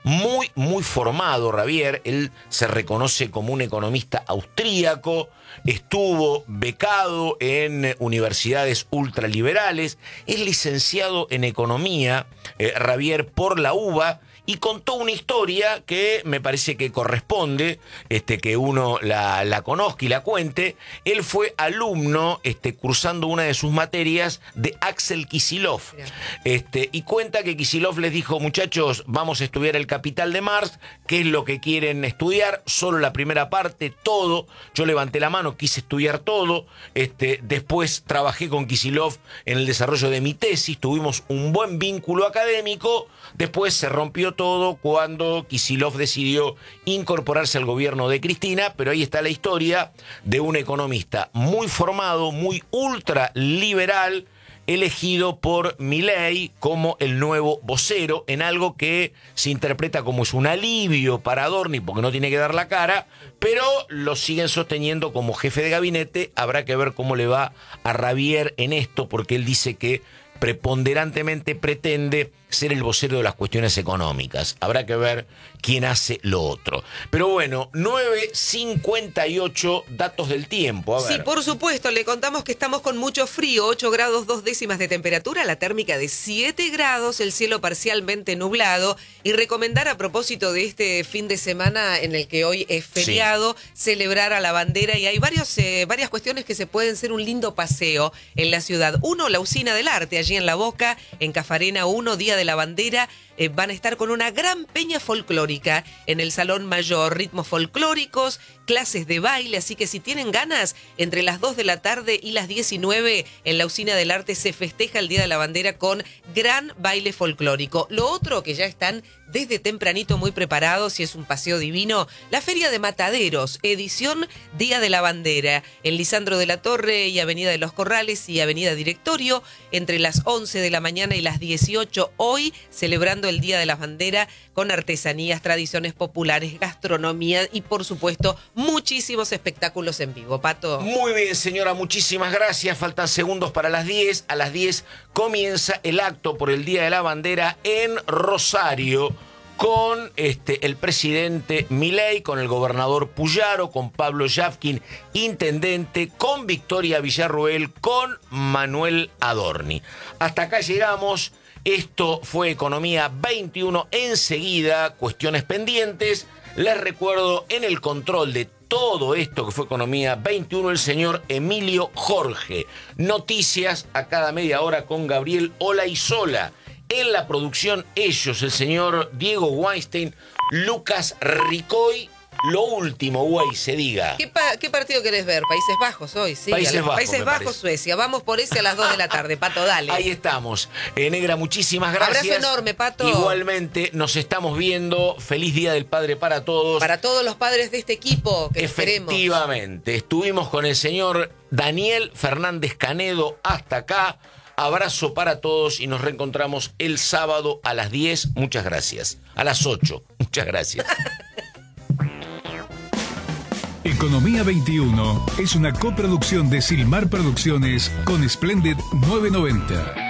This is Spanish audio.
muy formado, Javier. Él se reconoce como un economista austríaco, estuvo becado en universidades ultraliberales, es licenciado en economía, Javier, por la UBA, y contó una historia que me parece que corresponde que uno la conozca y la cuente. Él fue alumno, cursando una de sus materias, de Axel Kicillof. Y cuenta que Kicillof les dijo: muchachos, vamos a estudiar el Capital de Marx, ¿qué es lo que quieren estudiar? Solo la primera parte, todo. Yo levanté la mano, quise estudiar todo. Después trabajé con Kicillof en el desarrollo de mi tesis, tuvimos un buen vínculo académico. Después se rompió todo cuando Kicillof decidió incorporarse al gobierno de Cristina, pero ahí está la historia de un economista muy formado, muy ultraliberal, elegido por Milei como el nuevo vocero, en algo que se interpreta como es un alivio para Adorni, porque no tiene que dar la cara, pero lo siguen sosteniendo como jefe de gabinete. Habrá que ver cómo le va a Javier en esto, porque él dice que preponderantemente pretende ser el vocero de las cuestiones económicas. Habrá que ver quién hace lo otro. Pero bueno, 9:58, datos del tiempo. A ver. Sí, por supuesto, le contamos que estamos con mucho frío, 8 grados 2 décimas de temperatura, la térmica de 7 grados, el cielo parcialmente nublado, y recomendar a propósito de este fin de semana en el que hoy es feriado, celebrar a la bandera, y hay varias cuestiones que se pueden ser un lindo paseo en la ciudad. Uno, la Usina del Arte, allí en La Boca, en Cafarena 1, Día de la Bandera, van a estar con una gran peña folclórica en el Salón Mayor, ritmos folclóricos, clases de baile, así que si tienen ganas, entre las 2 de la tarde y las 19 en la Usina del Arte se festeja el Día de la Bandera con gran baile folclórico. Lo otro, que ya están desde tempranito muy preparados y es un paseo divino, la Feria de Mataderos, edición Día de la Bandera, en Lisandro de la Torre y Avenida de los Corrales y Avenida Directorio, entre las 11 de la mañana y las 18, hoy celebrando el Día de la Bandera con artesanías, tradiciones populares, gastronomía y, por supuesto, muchísimos espectáculos en vivo. Pato. Muy bien, señora, muchísimas gracias. Faltan segundos para las 10. A las 10 comienza el acto por el Día de la Bandera en Rosario, con el presidente Milei, con el gobernador Puyaro, con Pablo Yavkin, intendente, con Victoria Villarruel, con Manuel Adorni. Hasta acá llegamos. Esto fue Economía 21. Enseguida, cuestiones pendientes. Les recuerdo, en el control de todo esto que fue Economía 21, el señor Emilio Jorge. Noticias a cada media hora con Gabriel Olaizola. En la producción, ellos, el señor Diego Weinstein, Lucas Ricoy. Lo último, güey, se diga. ¿Qué partido querés ver? Países Bajos hoy, sí. Países Bajos, Suecia. Vamos por ese a las 2 de la tarde, Pato, dale. Ahí estamos. Negra, muchísimas gracias. Abrazo enorme, Pato. Igualmente, nos estamos viendo. Feliz Día del Padre para todos. Para todos los padres de este equipo que efectivamente. Estuvimos con el señor Daniel Fernández Canedo hasta acá. Abrazo para todos y nos reencontramos el sábado a las 10. Muchas gracias. A las 8. Muchas gracias. Economía 21 es una coproducción de Silmar Producciones con Splendid 990.